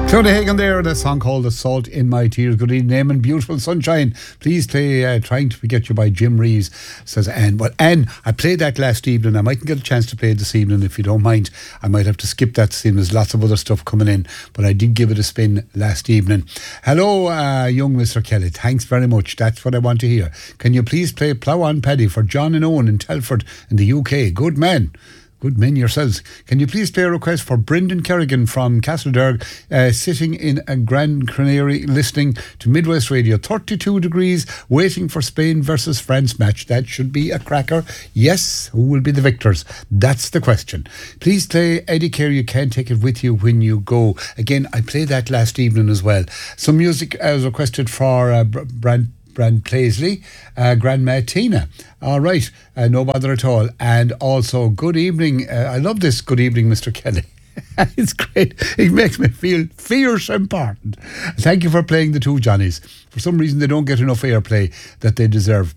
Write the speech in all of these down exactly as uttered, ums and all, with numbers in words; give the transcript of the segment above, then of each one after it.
Claudia Hagen there, the song called The Salt in My Tears. Good evening, Eamon. Beautiful Sunshine. Please play uh, Trying to Forget You by Jim Reeves, says Anne. Well, Anne, I played that last evening. I mightn't get a chance to play it this evening if you don't mind. I might have to skip that this evening. There's lots of other stuff coming in, but I did give it a spin last evening. Hello, uh, young Mister Kelly. Thanks very much. That's what I want to hear. Can you please play Plough On Paddy for John and Owen in Telford in the U K? Good man. Good men yourselves. Can you please play a request for Brendan Kerrigan from Castlederg, uh, sitting in a Grand Canary listening to Midwest Radio, thirty-two degrees, waiting for Spain versus France match. That should be a cracker. Yes, who will be the victors? That's the question. Please play Eddie Care, You Can't Take It With You When You Go. Again, I played that last evening as well. Some music was requested for uh, Brand Brand Paisley, uh, Grandma Tina. All right, uh, no bother at all. And also, good evening. Uh, I love this. Good evening, Mister Kelly. It's great. It makes me feel fierce important. Thank you for playing the two Johnnies. For some reason, they don't get enough airplay that they deserve.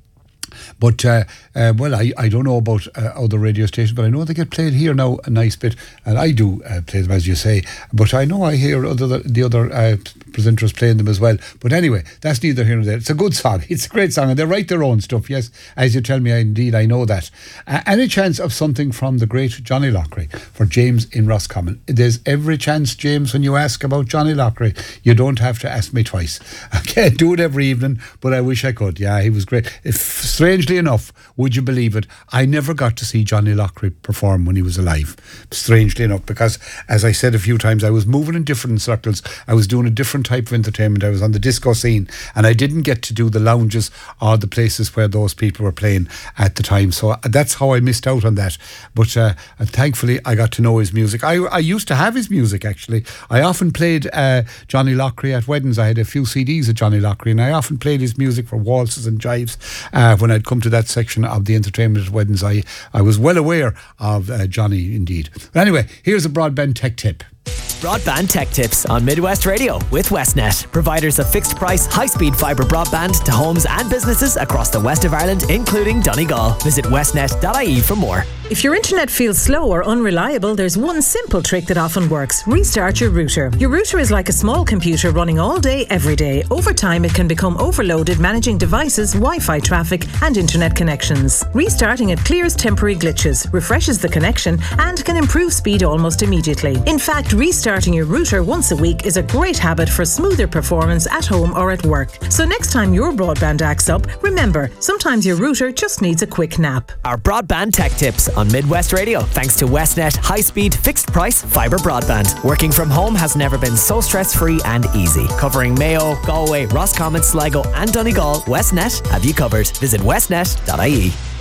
But, uh, uh, well, I, I don't know about uh, other radio stations, but I know they get played here now a nice bit. And I do uh, play them, as you say. But I know I hear other the other uh, presenters playing them as well. But anyway, that's neither here nor there. It's a good song. It's a great song. And they write their own stuff, yes. As you tell me, I, indeed, I know that. Uh, any chance of something from the great Johnny Loughrey for James in Roscommon? There's every chance, James, when you ask about Johnny Loughrey. You don't have to ask me twice. I can't do it every evening, but I wish I could. Yeah, he was great. If, strangely enough, would you believe it, I never got to see Johnny Loughrey perform when he was alive. Strangely enough, because as I said a few times, I was moving in different circles. I was doing a different type of entertainment. I was on the disco scene, and I didn't get to do the lounges or the places where those people were playing at the time. So that's how I missed out on that. But uh, thankfully, I got to know his music. I, I used to have his music, actually. I often played uh, Johnny Loughrey at weddings. I had a few C Ds of Johnny Loughrey, and I often played his music for waltzes and jives uh, when I'd come to that section of the entertainment at weddings. I, I was well aware of uh, Johnny, indeed. But anyway, here's a broadband tech tip. Broadband Tech Tips on Midwest Radio with Westnet, providers of fixed price, high-speed fibre broadband to homes and businesses across the west of Ireland, including Donegal. Visit westnet dot I E for more. If your internet feels slow or unreliable, there's one simple trick that often works. Restart your router. Your router is like a small computer running all day, every day. Over time, it can become overloaded managing devices, Wi-Fi traffic and internet connections. Restarting it clears temporary glitches, refreshes the connection and can improve speed almost immediately. In fact, restarting your router once a week is a great habit for smoother performance at home or at work. So next time your broadband acts up, remember, sometimes your router just needs a quick nap. Our Broadband Tech Tips on Midwest Radio, thanks to Westnet high-speed, fixed-price fibre broadband. Working from home has never been so stress-free and easy. Covering Mayo, Galway, Roscommon, Sligo and Donegal, Westnet have you covered. Visit westnet dot I E.